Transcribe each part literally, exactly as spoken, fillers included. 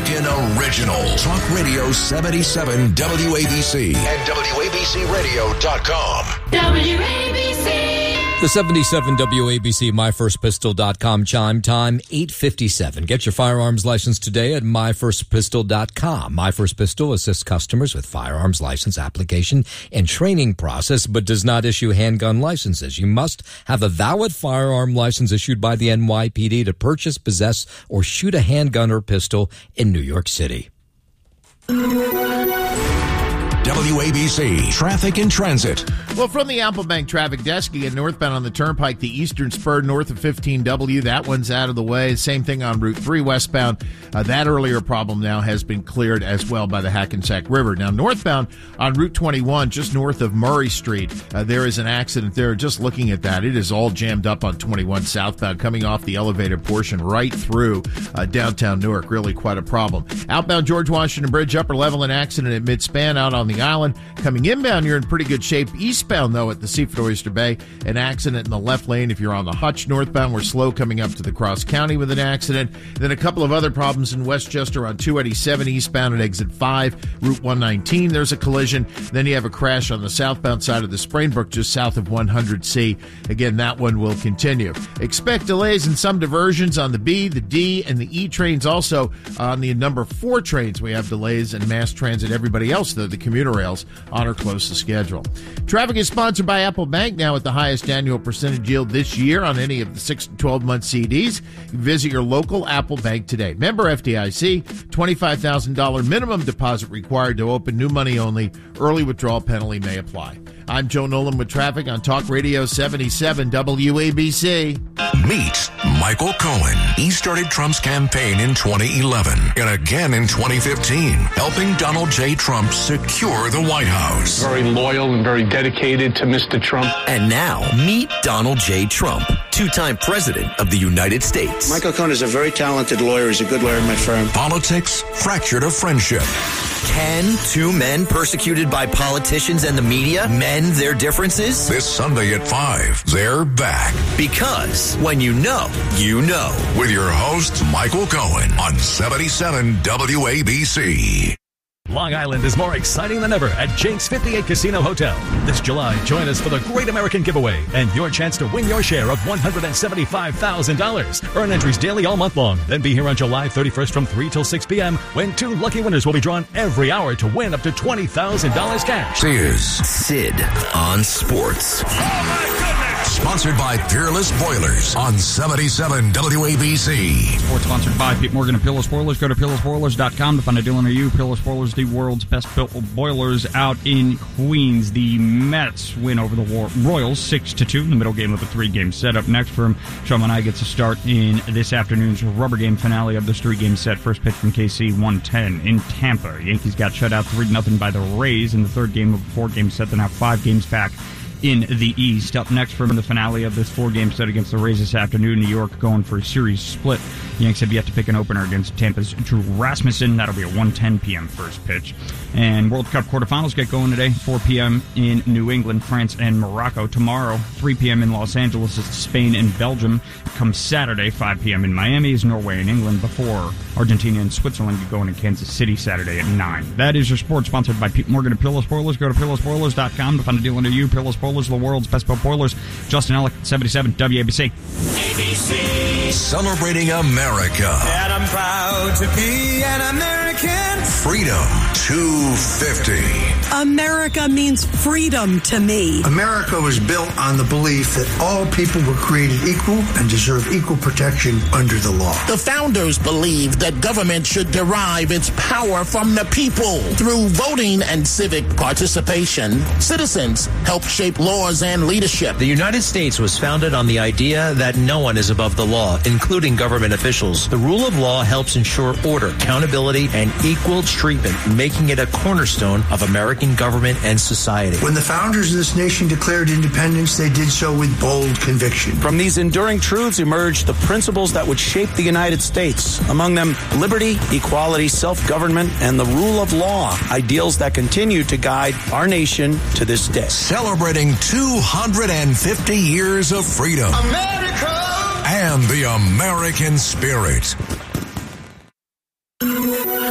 American original. Talk Radio seventy-seven W A B C and W A B C radio dot com. W A B C. The seventy-seven W A B C my first pistol dot com chime time, eight fifty-seven. Get your firearms license today at my first pistol dot com. My First Pistol assists customers with firearms license application and training process, but does not issue handgun licenses. You must have a valid firearm license issued by the N Y P D to purchase, possess, or shoot a handgun or pistol in New York City. W A B C Traffic and Transit. Well, from the Applebank traffic desk, you get northbound on the Turnpike, the eastern spur north of fifteen W. That one's out of the way. Same thing on Route three westbound. Uh, that earlier problem now has been cleared as well by the Hackensack River. Now, northbound on Route twenty-one, just north of Murray Street, uh, there is an accident there. Just looking at that, it is all jammed up on twenty-one southbound, coming off the elevated portion right through uh, downtown Newark. Really quite a problem. Outbound George Washington Bridge, upper level, an accident at mid-span out on the island. Coming inbound, you're in pretty good shape. Eastbound, though, at the Seaford Oyster Bay, an accident in the left lane. If you're on the Hutch northbound, we're slow coming up to the Cross County with an accident. Then a couple of other problems in Westchester on two eighty-seven eastbound at exit five, Route one nineteen. There's a collision. Then you have a crash on the southbound side of the Sprainbrook just south of one hundred C. Again, that one will continue. Expect delays in some diversions on the B, the D, and the E trains. Also on the number four trains, we have delays in mass transit. Everybody else, though, the commuter rails on or close to schedule. Traffic is sponsored by Apple Bank, now at the highest annual percentage yield this year on any of the six to twelve month C Ds. Visit your local Apple Bank today. Member F D I C, twenty-five thousand dollars minimum deposit required to open, new money only. Early withdrawal penalty may apply. I'm Joe Nolan with traffic on Talk Radio seventy-seven W A B C. Meet Michael Cohen. He started Trump's campaign in twenty eleven and again in twenty fifteen, helping Donald J. Trump secure the White House. Very loyal and very dedicated to Mister Trump. And now, meet Donald J. Trump, two-time president of the United States. Michael Cohen is a very talented lawyer. He's a good lawyer in my firm. Politics fractured a friendship. Can two men persecuted by politicians and the media mend their differences? This Sunday at five, they're back. Because when you know, you know. With your host, Michael Cohen, on seventy-seven W A B C. Long Island is more exciting than ever at Jake's fifty-eight Casino Hotel. This July, join us for the Great American Giveaway and your chance to win your share of one hundred seventy-five thousand dollars. Earn entries daily all month long. Then be here on July thirty-first from three till six p.m. when two lucky winners will be drawn every hour to win up to twenty thousand dollars cash. Cheers. Sid on Sports. Oh, my goodness. Sponsored by Peerless Boilers on seventy-seven W A B C. Sports sponsored by Pete Morgan and Peerless Boilers. Go to peerless boilers dot com to find a deal near you. Peerless Boilers, the world's best built boilers out in Queens. The Mets win over the Royals six to two in the middle game of a three-game set. Up next for him, Sean and I gets a start in this afternoon's rubber game finale of this three-game set. First pitch from K C, one ten in Tampa. Yankees got shut out three to nothing by the Rays in the third game of a four-game set. They're now five games back in the East. Up next from the finale of this four-game set against the Rays this afternoon, New York going for a series split. The Yanks have yet to pick an opener against Tampa's Drew Rasmussen. That'll be a one ten p.m. first pitch. And World Cup quarterfinals get going today, four p.m. in New England, France, and Morocco. Tomorrow, three p.m. in Los Angeles, is Spain and Belgium. Comes Saturday, five p.m. in Miami, is Norway and England, before Argentina and Switzerland get going in Kansas City Saturday at nine. That is your sports, sponsored by Pete Morgan and Peerless Boilers. Go to peerless boilers dot com to find a deal near you. Peerless Boilers, the world's best built boilers. Justin Ellick, seventy-seven W A B C. A B C. Celebrating America. And I'm proud to be an American. Freedom two fifty. America means freedom to me. America was built on the belief that all people were created equal and deserve equal protection under the law. The founders believed that government should derive its power from the people. Through voting and civic participation, citizens help shape laws and leadership. The United States was founded on the idea that no one is above the law, including government officials. The rule of law helps ensure order, accountability, and equal treatment, making it a cornerstone of American government and society. When the founders of this nation declared independence, they did so with bold conviction. From these enduring truths emerged the principles that would shape the United States. Among them, liberty, equality, self-government, and the rule of law, ideals that continue to guide our nation to this day. Celebrating two hundred fifty years of freedom. America! And the American spirit.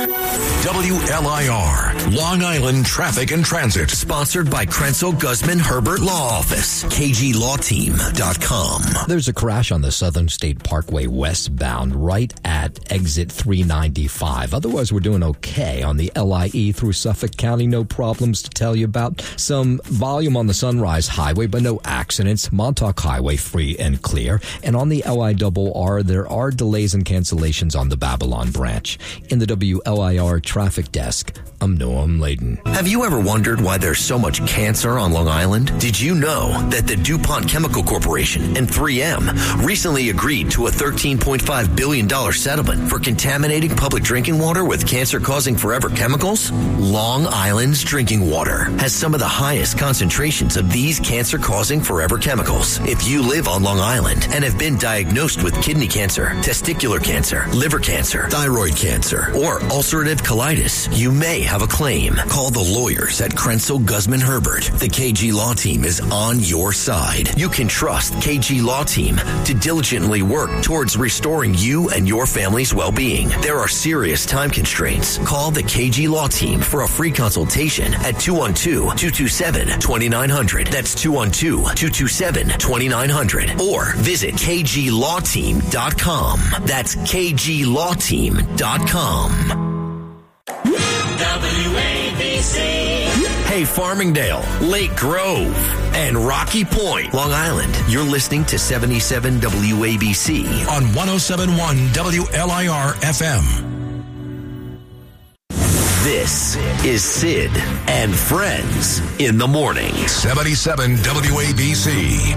W L I R, Long Island Traffic and Transit. Sponsored by Krenzel Guzman Herbert Law Office. K G Law Team dot com. There's a crash on the Southern State Parkway westbound right at exit three ninety-five. Otherwise, we're doing okay on the L I E through Suffolk County. No problems to tell you about. Some volume on the Sunrise Highway, but no accidents. Montauk Highway free and clear. And on the L I R R, there are delays and cancellations on the Babylon branch. In the W L I R traffic desk, I'm Noam Layden. Have you ever wondered why there's so much cancer on Long Island? Did you know that the DuPont Chemical Corporation and three M recently agreed to a thirteen point five billion dollars settlement for contaminating public drinking water with cancer-causing forever chemicals? Long Island's drinking water has some of the highest concentrations of these cancer-causing forever chemicals. If you live on Long Island and have been diagnosed with kidney cancer, testicular cancer, liver cancer, thyroid cancer, or ulcerative colitis, you may have a claim. Call the lawyers at Krenzel Guzman Herbert. The K G Law Team is on your side. You can trust K G Law Team to diligently work towards restoring you and your family's well-being. There are serious time constraints. Call the K G Law Team for a free consultation at two one two, two two seven, two nine zero zero. That's two one two, two two seven, two nine zero zero. Or visit K G Law Team dot com. That's K G Law Team dot com. W A B C. Hey, Farmingdale, Lake Grove, and Rocky Point, Long Island. You're listening to seventy-seven W A B C on one oh seven point one W L I R F M. This is Sid and Friends in the Morning. seventy-seven W A B C.